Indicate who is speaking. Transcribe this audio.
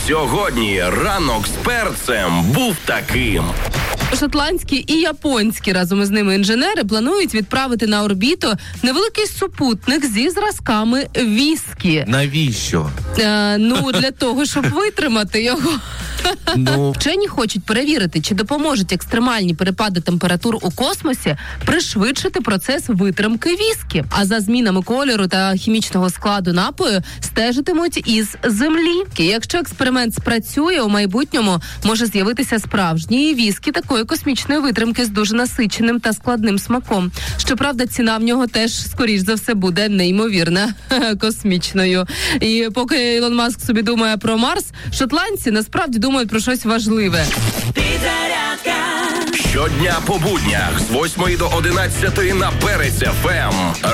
Speaker 1: Сьогодні ранок з перцем був таким.
Speaker 2: Шотландські і японські разом із ними інженери планують відправити на орбіту невеликий супутник зі зразками віскі.
Speaker 3: Навіщо?
Speaker 2: Для того, щоб витримати його. Вчені хочуть перевірити, чи допоможуть екстремальні перепади температур у космосі пришвидшити процес витримки віскі. А за змінами кольору та хімічного складу напою стежитимуть із Землі. Якщо експеримент спрацює, у майбутньому може з'явитися справжній віскі такої космічної витримки з дуже насиченим та складним смаком. Щоправда, ціна в нього теж, скоріш за все, буде неймовірна космічною. І поки Ілон Маск собі думає про Марс, шотландці насправді думають про щось важливе.
Speaker 1: Щодня по буднях з 8 до 11 на Перець ФМ.